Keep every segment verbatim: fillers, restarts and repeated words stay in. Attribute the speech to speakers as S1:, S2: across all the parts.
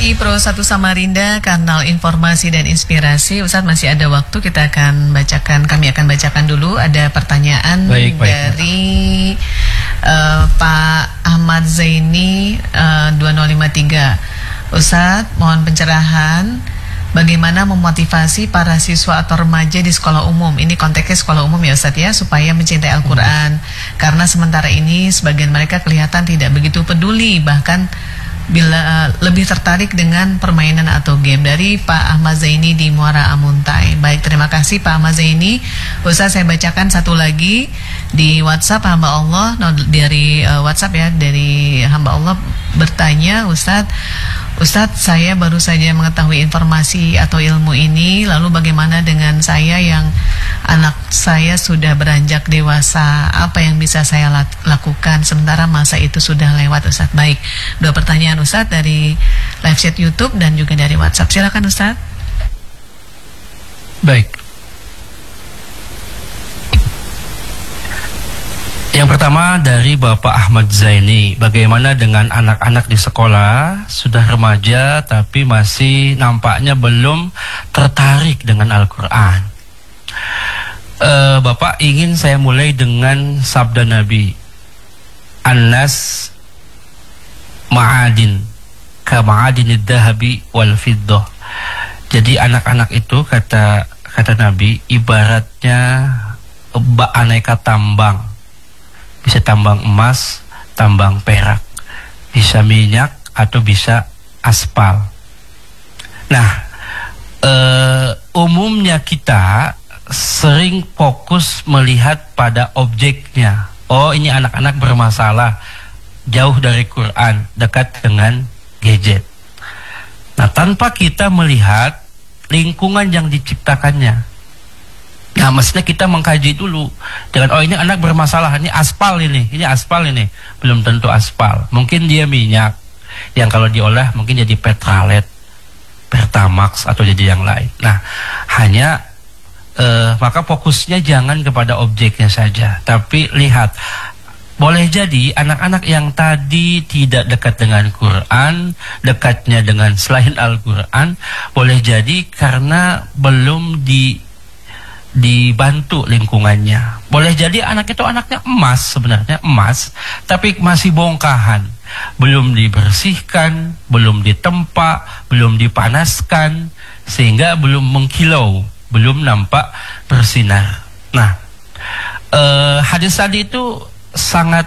S1: I Pro satu Samarinda, kanal informasi dan inspirasi. Ustadz, masih ada waktu, kita akan bacakan, kami akan bacakan dulu. Ada pertanyaan baik, baik, dari uh, Pak Ahmad Zaini uh, dua nol lima tiga. Ustadz, mohon pencerahan bagaimana memotivasi para siswa atau remaja di sekolah umum. Ini konteksnya sekolah umum ya Ustadz ya, supaya mencintai Al-Quran. hmm. Karena sementara ini sebagian mereka kelihatan tidak begitu peduli, bahkan bila uh, lebih tertarik dengan permainan atau game. Dari Pak Ahmad Zaini di Muara Amuntai. Baik, terima kasih Pak Ahmad Zaini. Ustaz, saya bacakan satu lagi di WhatsApp hamba Allah, no, dari uh, WhatsApp ya, dari hamba Allah bertanya, Ustaz, Ustaz, saya baru saja mengetahui informasi atau ilmu ini, lalu bagaimana dengan saya yang anak saya sudah beranjak dewasa, apa yang bisa saya lakukan sementara masa itu sudah lewat, Ustaz? Baik, dua pertanyaan Ustaz dari live chat YouTube dan juga dari WhatsApp. Silakan Ustaz.
S2: Baik. Yang pertama dari Bapak Ahmad Zaini, bagaimana dengan anak-anak di sekolah, sudah remaja tapi masih nampaknya belum tertarik dengan Al-Quran. Uh, Bapak ingin saya mulai dengan sabda Nabi, An-nas ma'adin ka ma'adinid dahabi wal fiddah. Jadi anak-anak itu kata kata Nabi ibaratnya aneka tambang. Bisa tambang emas, tambang perak, bisa minyak atau bisa aspal. Nah, uh, umumnya kita sering fokus melihat pada objeknya. Oh, ini anak-anak bermasalah, jauh dari Quran, dekat dengan gadget. Nah, tanpa kita melihat lingkungan yang diciptakannya. Nah, mestinya kita mengkaji dulu dengan, oh ini anak bermasalah, ini aspal ini, ini aspal ini. Belum tentu aspal, mungkin dia minyak yang kalau diolah mungkin jadi petralet, pertamax atau jadi yang lain. Nah, hanya Uh, maka fokusnya jangan kepada objeknya saja, tapi lihat, boleh jadi anak-anak yang tadi tidak dekat dengan Quran, dekatnya dengan selain Al-Quran, boleh jadi karena belum di dibantu lingkungannya. Boleh jadi anak itu anaknya emas, sebenarnya emas, tapi masih bongkahan, belum dibersihkan, belum ditempa, belum dipanaskan, sehingga belum mengkilau, belum nampak bersinar. Nah, eh, hadis tadi itu sangat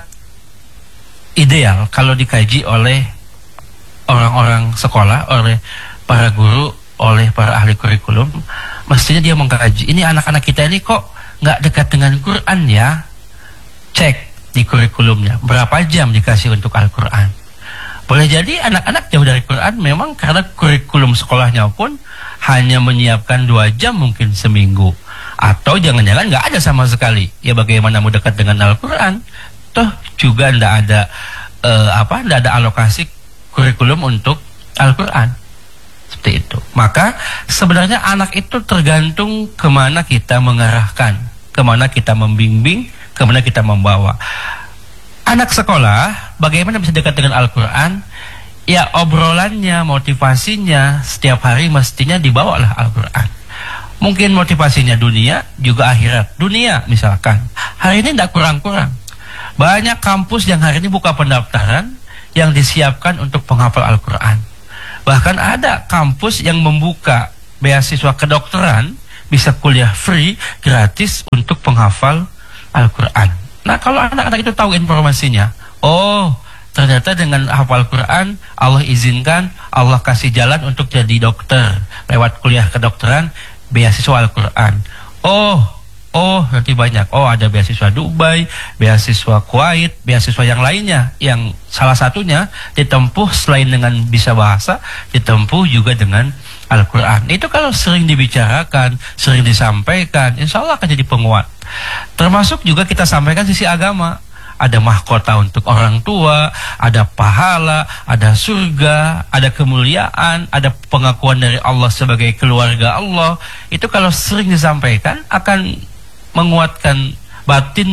S2: ideal kalau dikaji oleh orang-orang sekolah, oleh para guru, oleh para ahli kurikulum. Mestinya dia mengkaji, ini anak-anak kita ini kok nggak dekat dengan Quran ya. Cek di kurikulumnya, berapa jam dikasih untuk Al-Quran. Boleh jadi anak-anak jauh dari Quran memang karena kurikulum sekolahnya pun hanya menyiapkan dua jam mungkin seminggu, atau jangan-jangan nggak ada sama sekali. Ya bagaimana mau dekat dengan Al-Quran? Toh juga ndak ada uh, apa? Ndak ada alokasi kurikulum untuk Al-Quran. Seperti itu. Maka sebenarnya anak itu tergantung kemana kita mengarahkan, kemana kita membimbing, kemana kita membawa. Anak sekolah bagaimana bisa dekat dengan Al-Quran? Ya obrolannya, motivasinya setiap hari mestinya dibawalah Al-Quran. Mungkin motivasinya dunia, juga akhirat. Dunia misalkan, hari ini tidak kurang-kurang. Banyak kampus yang hari ini buka pendaftaran yang disiapkan untuk penghafal Al-Quran. Bahkan ada kampus yang membuka beasiswa kedokteran, bisa kuliah free, gratis untuk penghafal Al-Quran. Nah kalau anak-anak itu tahu informasinya, oh ternyata dengan hafal Quran, Allah izinkan, Allah kasih jalan untuk jadi dokter lewat kuliah kedokteran, beasiswa Al-Quran. Oh, oh nanti banyak. Oh ada beasiswa Dubai, beasiswa Kuwait, beasiswa yang lainnya, yang salah satunya ditempuh selain dengan bisa bahasa, ditempuh juga dengan Al-Quran. Itu kalau sering dibicarakan, sering disampaikan, insya Allah akan jadi penguat. Termasuk juga kita sampaikan sisi agama. Ada mahkota untuk orang tua, ada pahala, ada surga, ada kemuliaan, ada pengakuan dari Allah sebagai keluarga Allah. Itu kalau sering disampaikan akan menguatkan batinnya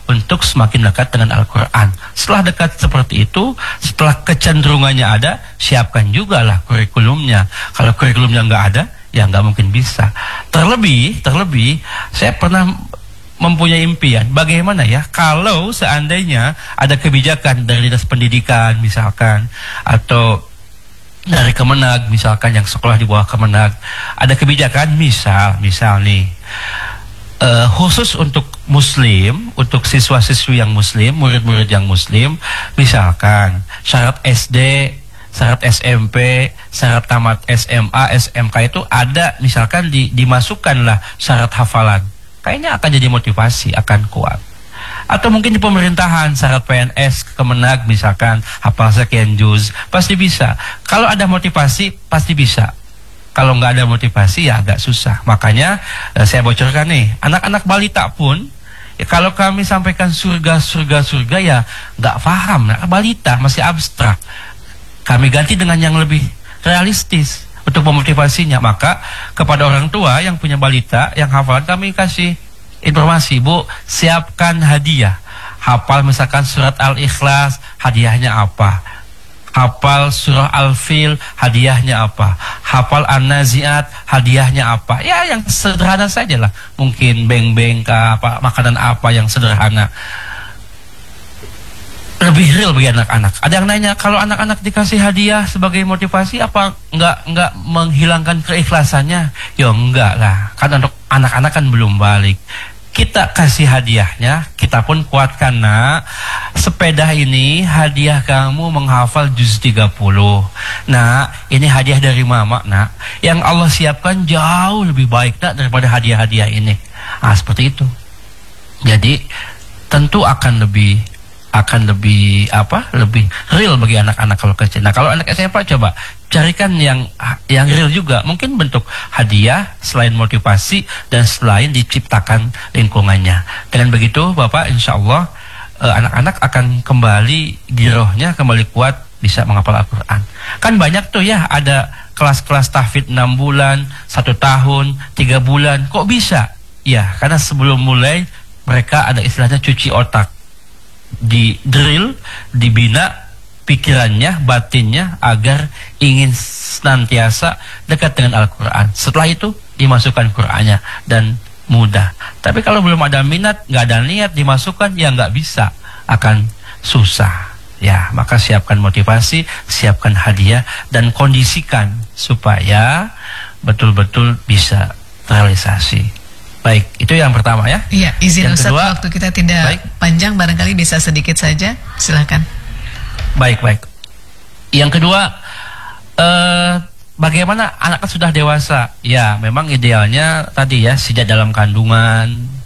S2: untuk semakin dekat dengan Al-Quran. Setelah dekat seperti itu, setelah kecenderungannya ada, siapkan juga lah kurikulumnya. Kalau kurikulumnya nggak ada, ya nggak mungkin bisa. Terlebih, terlebih, saya pernah mempunyai impian, bagaimana ya kalau seandainya ada kebijakan dari Dinas Pendidikan misalkan, atau dari Kemenag misalkan, yang sekolah di bawah Kemenag, ada kebijakan misal, misal nih, uh, khusus untuk Muslim, untuk siswa-siswi yang Muslim, murid-murid yang Muslim, misalkan syarat S D, syarat S M P, syarat tamat S M A, S M K itu ada, misalkan di, dimasukkanlah syarat hafalan. Kayaknya akan jadi motivasi, akan kuat. Atau mungkin di pemerintahan, syarat P N S, Kemenag misalkan, hafal sekian juz, pasti bisa. Kalau ada motivasi, pasti bisa. Kalau nggak ada motivasi, ya agak susah. Makanya eh, saya bocorkan nih, anak-anak balita pun, ya, kalau kami sampaikan surga, surga, surga, ya nggak paham. Nah, balita masih abstrak. Kami ganti dengan yang lebih realistis untuk memotivasinya. Maka kepada orang tua yang punya balita, yang hafalan, kami kasih informasi, Bu, siapkan hadiah. Hafal misalkan surat Al-Ikhlas, hadiahnya apa? Hafal surah Al-Fil, hadiahnya apa? Hafal An-Nazi'at, hadiahnya apa? Ya yang sederhana saja lah. Mungkin beng-beng ke apa, makanan apa yang sederhana. Lebih real bagi anak-anak. Ada yang nanya, kalau anak-anak dikasih hadiah sebagai motivasi, apa enggak enggak menghilangkan keikhlasannya? Ya enggak lah, kan untuk anak-anak kan belum balik. Kita kasih hadiahnya, kita pun kuatkan, nak. Sepeda ini hadiah kamu menghafal juz tiga puluh. Nak, ini hadiah dari mama, nak. Yang Allah siapkan jauh lebih baik, nak, daripada hadiah-hadiah ini. Ah, seperti itu. Jadi tentu akan lebih akan lebih apa lebih real bagi anak-anak kalau kecil. Nah, kalau anak S M P coba carikan yang yang real juga, mungkin bentuk hadiah selain motivasi dan selain diciptakan lingkungannya. Dengan begitu Bapak, insya Allah eh, anak-anak akan kembali girohnya, kembali kuat, bisa menghafal Al-Quran. Kan banyak tuh ya, ada kelas-kelas tahfidz enam bulan, satu tahun, tiga bulan, kok bisa? Ya, karena sebelum mulai mereka ada istilahnya cuci otak, di drill, dibina pikirannya, batinnya agar ingin senantiasa dekat dengan Al-Quran. Setelah itu dimasukkan Qurannya dan mudah. Tapi kalau belum ada minat, nggak ada niat dimasukkan, ya nggak bisa, akan susah. Ya, maka siapkan motivasi, siapkan hadiah, dan kondisikan supaya betul-betul bisa terrealisasi. Baik, itu yang pertama ya.
S1: Iya, izin Ustaz, waktu kita tidak baik. panjang, barangkali bisa sedikit saja, silakan.
S2: Baik, baik. Yang kedua, eh, bagaimana anak sudah dewasa? Ya, memang idealnya tadi ya, sejak dalam kandungan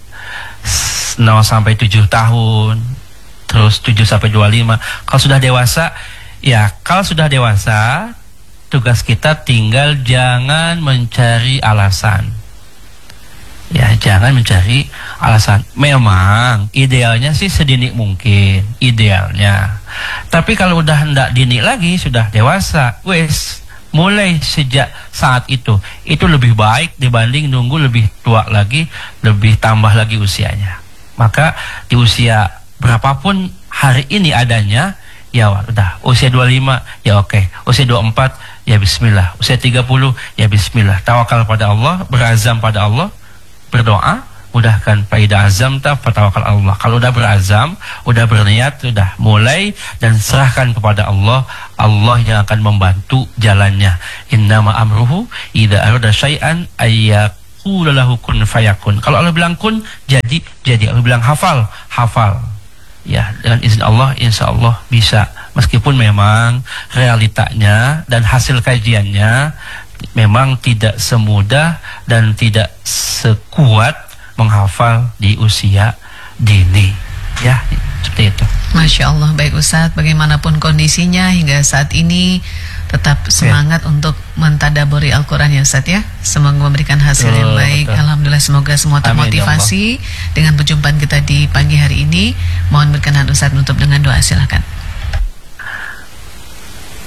S2: nol sampai tujuh tahun, terus tujuh sampai dua puluh lima. Kalau sudah dewasa, ya kalau sudah dewasa, tugas kita tinggal jangan mencari alasan. Ya, jangan mencari alasan. Memang idealnya sih sedini mungkin, idealnya. Tapi kalau udah hendak dini lagi, sudah dewasa, wes mulai sejak saat itu, itu lebih baik dibanding nunggu lebih tua lagi, lebih tambah lagi usianya. Maka di usia berapapun hari ini adanya, ya udah, usia dua puluh lima ya oke, usia dua puluh empat ya bismillah, usia tiga puluh ya bismillah, tawakal pada Allah, berazam pada Allah, berdoa, mudahkan faida azam ta fatawakal Allah. Kalau udah berazam, udah berniat, sudah mulai dan serahkan kepada Allah, Allah yang akan membantu jalannya. Innama amruhu idza arada syai'an ayyaqula lahu kun fayakun. Kalau Allah bilang kun, jadi jadi. Allah bilang hafal, hafal. Ya, dengan izin Allah insya Allah bisa. Meskipun memang realitanya dan hasil kajiannya memang tidak semudah dan tidak sekuat menghafal di usia dini, ya seperti itu.
S1: Masya Allah, baik Ustadz, bagaimanapun kondisinya hingga saat ini tetap semangat ya untuk mentadaburi Al-Quran ya Ustadz ya. Semoga memberikan hasil betul, yang baik. Betul. Alhamdulillah, semoga semua termotivasi. Amin, ya dengan perjumpaan kita di pagi hari ini. Mohon berkenan Ustadz untuk dengan doa, silakan.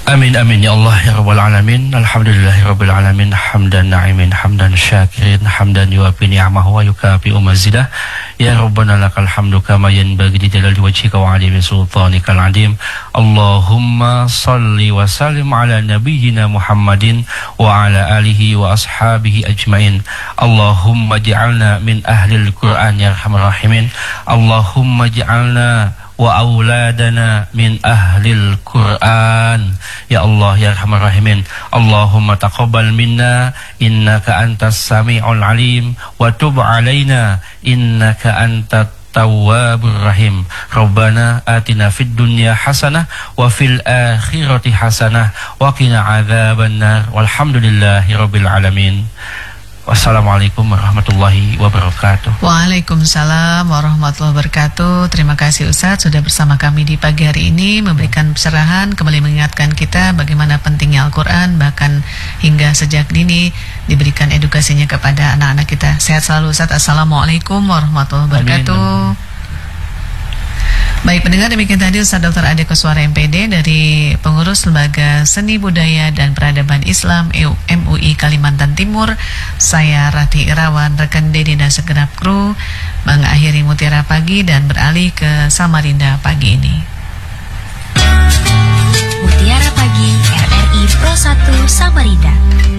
S2: Amin amin ya Allah ya rabbal alamin. Alhamdulillahi rabbil alamin. Hamdan na'imin, hamdan syakirin, hamdan yuwafi ni'amahu wa yukafi umazidah. Ya Rabbana lakal hamdu kama yanbaghi li jalali wajhika wa 'azimi sultanikal 'adim. Allahumma salli wa sallim ala nabiyyina Muhammadin wa ala alihi wa ashabihi ajmain. Allahumma ij'alna min ahlil Qur'an ya arhamar rahimin. Allahumma ij'alna wa auladana min ahlil Qur'an ya Allah ya arhamar rahimin. Allahumma taqabbal minna innaka antas sami'ul alim wa tub alaina innaka antat tawwabur rahim. Rabbana atina fid dunya hasanah wa fil akhirati hasanah wa qina adzabannar. Walhamdulillahi rabbil alamin. Wassalamualaikum warahmatullahi wabarakatuh.
S1: Waalaikumsalam warahmatullahi wabarakatuh. Terima kasih Ustadz sudah bersama kami di pagi hari ini memberikan pencerahan, kembali mengingatkan kita bagaimana pentingnya Al-Quran, bahkan hingga sejak dini diberikan edukasinya kepada anak-anak kita. Sehat selalu Ustadz. Assalamualaikum warahmatullahi wabarakatuh. Amin. Baik pendengar, demikian tadi Ustadz Doktor Ade Koswara M P D dari Pengurus Lembaga Seni Budaya dan Peradaban Islam M U I Kalimantan Timur. Saya Rati Irawan, rekan Dede dan segenap kru mengakhiri Mutiara Pagi dan beralih ke Samarinda pagi ini.
S3: Mutiara Pagi R R I Pro satu Samarinda.